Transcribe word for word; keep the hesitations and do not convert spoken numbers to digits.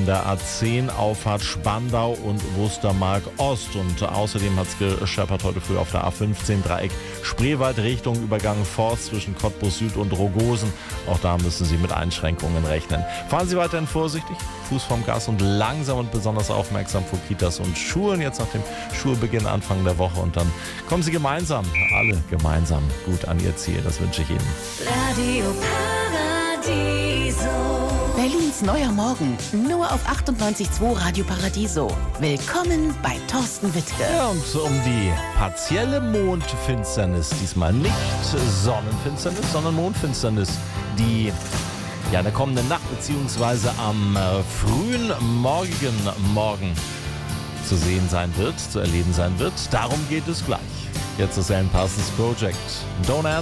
zwischen der A zehn Auffahrt Spandau und Wustermark Ost. Und außerdem hat es gescheppert heute früh auf der A fünfzehn Dreieck Spreewald Richtung Übergang Forst zwischen Cottbus Süd und Rogosen. Auch da müssen Sie mit Einschränkungen rechnen. Fahren Sie weiterhin vorsichtig, Fuß vom Gas und langsam und besonders aufmerksam vor Kitas und Schulen. Jetzt nach dem Schulbeginn Anfang der Woche. Und dann kommen Sie gemeinsam, alle gemeinsam gut an Ihr Ziel. Das wünsche ich Ihnen. Radio Paradiso. Berlins neuer Morgen, nur auf achtundneunzig Komma zwei Radio Paradiso. Willkommen bei Thorsten Wittke. Ja, und um die partielle Mondfinsternis, diesmal nicht Sonnenfinsternis, sondern Mondfinsternis, die ja in der kommenden Nacht bzw. am äh, frühen morgigen Morgen zu sehen sein wird, zu erleben sein wird. Darum geht es gleich. Jetzt ist Alan Parsons Project. Don't Answer.